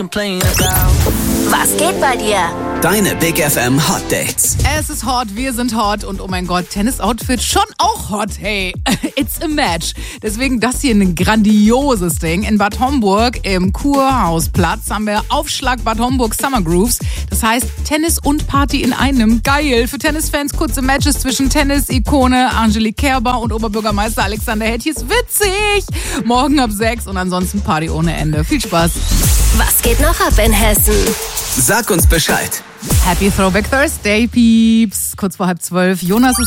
complain about. Was geht bei dir? Deine Big FM Hot Dates. Es ist hot, wir sind hot und oh mein Gott, Tennis-Outfit schon auch hot, hey. It's a match. Deswegen das hier ein grandioses Ding. In Bad Homburg im Kurhausplatz haben wir Aufschlag Bad Homburg Summer Grooves. Das heißt Tennis und Party in einem. Geil. Für Tennisfans kurze Matches zwischen Tennis-Ikone Angelique Kerber und Oberbürgermeister Alexander Hettjes. Witzig. Morgen ab 6 und ansonsten Party ohne Ende. Viel Spaß. Was geht noch ab in Hessen? Sag uns Bescheid. Happy Throwback Thursday, Peeps. Kurz vor 11:30. Jonas ist